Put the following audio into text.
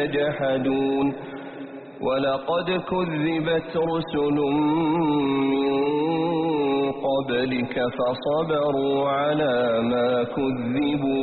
يجحدون ولقد كذبت رسل من قبلك فصبروا على ما كذبوا